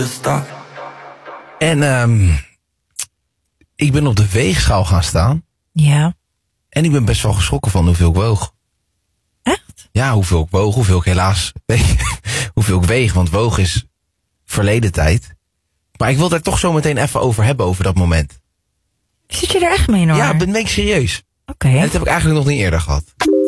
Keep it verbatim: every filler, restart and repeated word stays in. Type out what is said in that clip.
En um, ik ben op de weegschaal gaan staan. Ja. En ik ben best wel geschrokken van hoeveel ik woog. Echt? Ja, hoeveel ik woog, hoeveel ik helaas weeg. hoeveel ik weeg, want woog is verleden tijd. Maar ik wil daar toch zo meteen even over hebben, over dat moment. Zit je er echt mee, hoor? Ja, ben ik serieus. Oké. Okay. En dat heb ik eigenlijk nog niet eerder gehad.